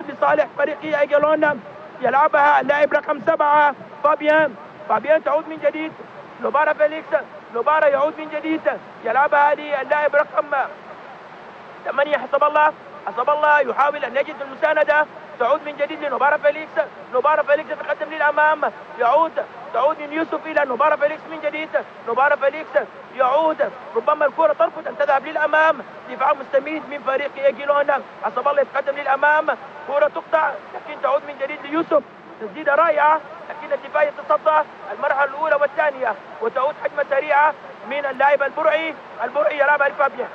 لصالح فريق أجيلون، يلعبها اللاعب رقم 7 فابيان. فابيان تعود من جديد نوبارا فيليكس. نوبارا يعود من جديد، يلعبها للاعب رقم 8 حسب الله. حسب الله يحاول ان يجد المساندة، تعود من جديد لنوبارا فيليكس. نوبارا فيليكس يتقدم للامام، تعود من يوسف الى نوبارا فيليكس من جديد. نوبارا فيليكس يعود، ربما الكرة ترفض ان تذهب للامام، دفاع مستميت من فريق اجيلون. حسب الله يتقدم للامام، كرة تقطع لكن تعود من جديد ليوسف. تسديدة رائعة لكن الدفاع يتصدى المرحلة الأولى والثانية، وتعود هجمة سريعة من اللاعب البرعي. البرعي يلعبها لفابيان.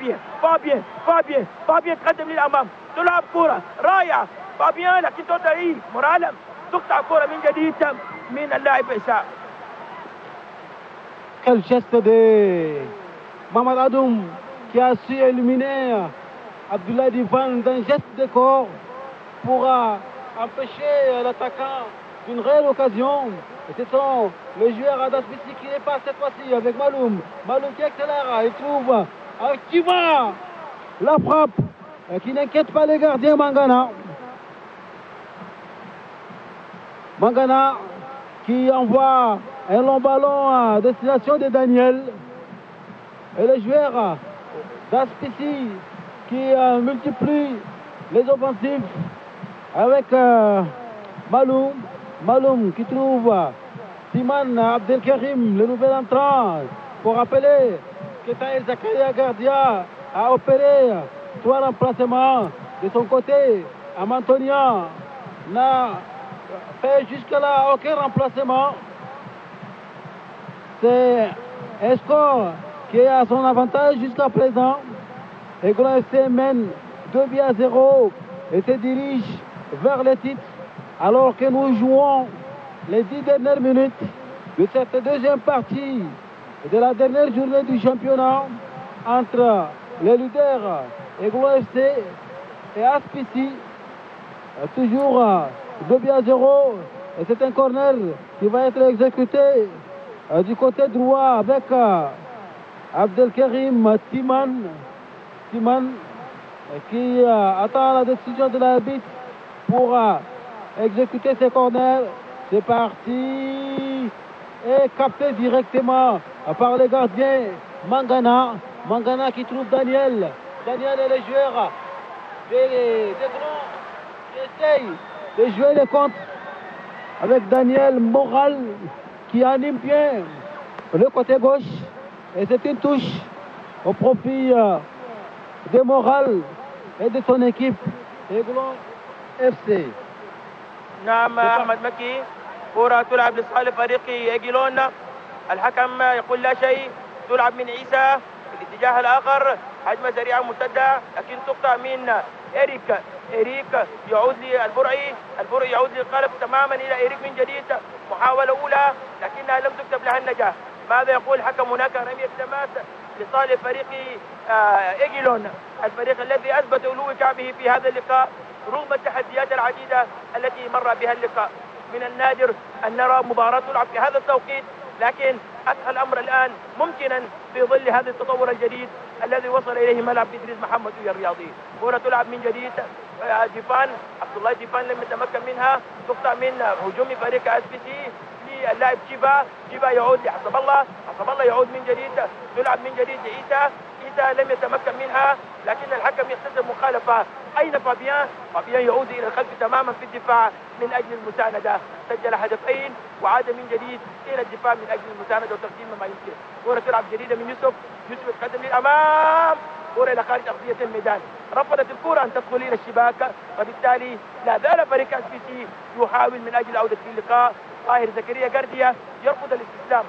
فابيان تقدم للأمام، تلعب كرة رائعة فابيان لكن تعيد مرالم، تقطع كرة من جديد من اللاعب إساء. Quel geste de Mamad Adoum qui a su éliminer Abdoulaye Divan d'un geste de corps pour empêcher l'attaquant d'une réelle occasion. Et ce sont les joueurs Adaspisi qui les passent cette fois-ci avec Maloum. Maloum qui accélère, il trouve Aktiva, la frappe qui n'inquiète pas les gardiens. Mangana qui envoie un long ballon à destination de Daniel. Et les joueurs d'Aspisi qui multiplient les offensifs avec Maloum qui trouve Siman Abdelkarim, le nouvel entrant. Pour rappeler que Tahir Zakaria Gardia a opéré 3 remplacements de son côté. Amantonia n'a fait jusque-là aucun remplacement. C'est un score qui est à son avantage jusqu'à présent. Et Grand FC mène 2-0 et se dirige vers le titre, alors que nous jouons les 10 dernières minutes de cette deuxième partie de la dernière journée du championnat entre les leaders Aiglon FC et Aspisi. Toujours 2-0 et c'est un corner qui va être exécuté du côté droit avec Abdelkarim Timan qui attend la décision de l'arbitre pour exécuter ses corners. C'est parti et capté directement par les gardiens. Mangana qui trouve Daniel et les joueurs des grands qui essayent de jouer les comptes avec Daniel Moral qui anime bien le côté gauche. Et c'est une touche au profit de Moral et de son équipe Aiglon FC. نعم أحمد مكي، كرة تلعب لصالح فريق أجيلون. الحكم يقول لا شيء، تلعب من عيسى في الاتجاه الآخر، هجمة سريعة مرتدة لكن تقطع من إريك يعود للبرعي. البرعي يعود للقلب تماما إلى إريك من جديد. محاولة أولى لكنها لم تكتب لها النجاح. ماذا يقول الحكم؟ هناك رمية تماس لصالح فريق أجيلون، الفريق الذي أثبت علو كعبه في هذا اللقاء رغم التحديات العديدة التي مر بها اللقاء. من النادر أن نرى مباراة تلعب في هذا التوقيت، لكن أسهل الأمر الآن ممكنا في ظل هذا التطور الجديد الذي وصل إليه ملعب إدريس محمد الرياضي. كرة تلعب من جديد، ديفان عبد الله ديفان لم يتمكن منها، تقطع من هجوم فريق أسبيسي للاعب جيبا يعود لحسب الله يعود من جديد، تلعب من جديد لعيسى. لم يتمكن منها لكن الحكم يحتسب مخالفة. أين فابيان يعود إلى الخلف تماما في الدفاع من أجل المساندة، سجل هدفين وعاد من جديد إلى الدفاع من أجل المساندة وتقديم ما يمكن. كرة تلعب جديدة من يوسف يتقدم للأمام، كرة إلى خارج أرضية الميدان، رفضت الكرة أن تدخل إلى الشباك، وبالتالي لا زال فريق أسبيسي يحاول من أجل عودة في اللقاء. طاهر زكريا جارديا يرفض الاستسلام.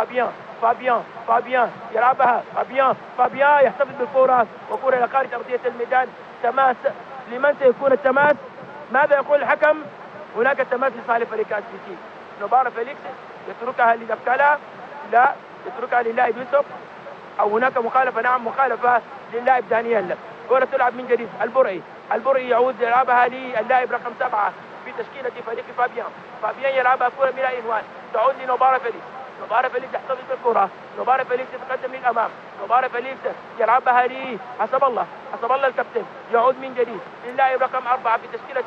فابيان يلعبها. فابيان يحتفظ بالكرة وكرة إلى خارج أرضية الميدان. تماس، لمن سيكون التماس؟ ماذا يقول الحكم؟ هناك تماس لصالح فريق أسبيسي. نوبارا فيليكس يتركها لدفكالا، لا يتركها للاعب يوسف، أو هناك مخالفة؟ نعم مخالفة للاعب دانيال. كرة تلعب من جديد. البرعي يعود يلعبها للاعب رقم 7 في تشكيلة فريق فابيان يلعبها كرة بلا عنوان، تعود لنوبارا فيليكس يحتفظ بالكرة. نوبارا فيليكس يتقدم للأمام. نوبارا فيليكس يلعبها لحسب الله الكابتن، يعود من جديد للاعب رقم 4 في تشكيلة